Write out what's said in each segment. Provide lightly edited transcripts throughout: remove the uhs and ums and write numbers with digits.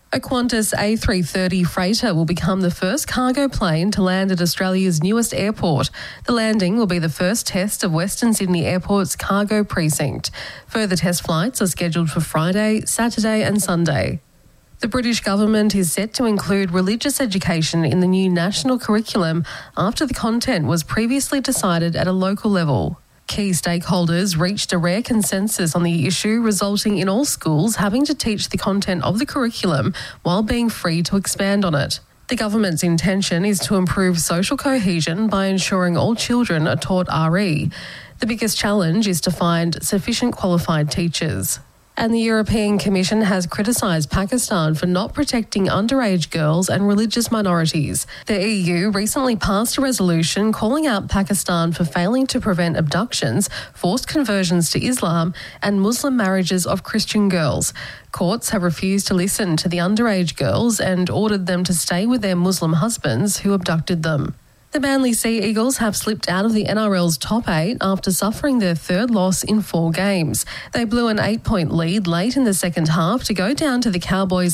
A Qantas A330 freighter will become the first cargo plane to land at Australia's newest airport. The landing will be the first test of Western Sydney Airport's cargo precinct. Further test flights are scheduled for Friday, Saturday and Sunday. The British government is set to include religious education in the new national curriculum after the content was previously decided at a local level. Key stakeholders reached a rare consensus on the issue, resulting in all schools having to teach the content of the curriculum while being free to expand on it. The government's intention is to improve social cohesion by ensuring all children are taught RE. The biggest challenge is to find sufficient qualified teachers. And the European Commission has criticised Pakistan for not protecting underage girls and religious minorities. The EU recently passed a resolution calling out Pakistan for failing to prevent abductions, forced conversions to Islam and Muslim marriages of Christian girls. Courts have refused to listen to the underage girls and ordered them to stay with their Muslim husbands who abducted them. The Manly Sea Eagles have slipped out of the NRL's top 8 after suffering their third loss in 4 games. They blew an 8-point lead late in the second half to go down to the Cowboys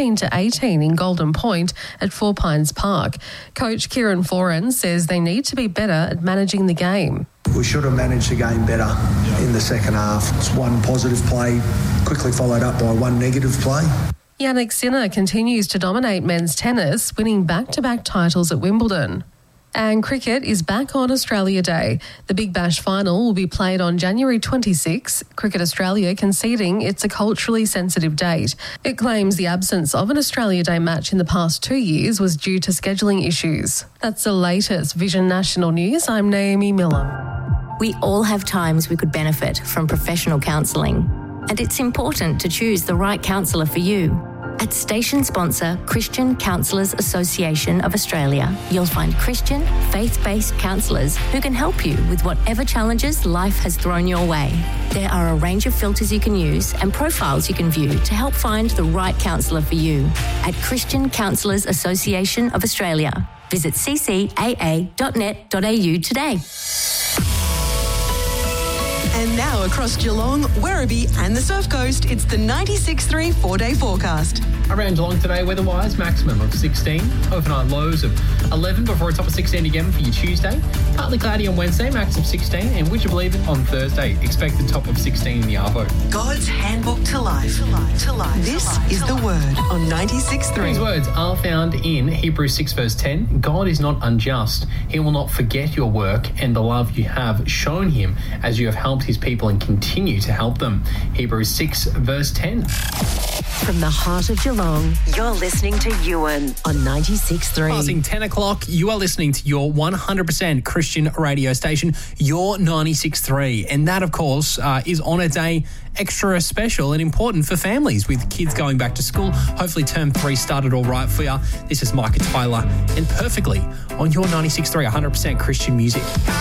19-18 in Golden Point at Four Pines Park. Coach Kieran Foran says they need to be better at managing the game. We should have managed the game better in the second half. It's one positive play, quickly followed up by one negative play. Jannik Sinner continues to dominate men's tennis, winning back-to-back titles at Wimbledon. And cricket is back on Australia Day. The Big Bash final will be played on January 26. Cricket Australia conceding it's a culturally sensitive date. It claims the absence of an Australia Day match in the past 2 years was due to scheduling issues. That's the latest Vision National News. I'm Naomi Miller. We all have times we could benefit from professional counselling, and it's important to choose the right counsellor for you. At station sponsor Christian Counsellors Association of Australia, you'll find Christian, faith-based counsellors who can help you with whatever challenges life has thrown your way. There are a range of filters you can use and profiles you can view to help find the right counsellor for you. At Christian Counsellors Association of Australia, visit ccaa.net.au today. And now across Geelong, Werribee and the Surf Coast, it's the 96.3 4-day forecast. Around Geelong today, weather-wise, maximum of 16. Overnight lows of 11 before a top of 16 again for your Tuesday. Partly cloudy on Wednesday, max of 16. And would you believe it, on Thursday, expected top of 16 in the Arvo. God's handbook to life. This is the word on 96.3. These words are found in Hebrews 6 verse 10. God is not unjust. He will not forget your work and the love you have shown him as you have helped his people and continue to help them. Hebrews 6 verse 10. From the heart of Geelong, you're listening to Ewan on 96.3. Passing 10 o'clock, you are listening to your 100% Christian radio station, your 96.3. And that, of course, is on a day extra special and important for families with kids going back to school. Hopefully term 3 started all right for you. This is Micah Tyler and Perfectly on your 96.3, 100% Christian music.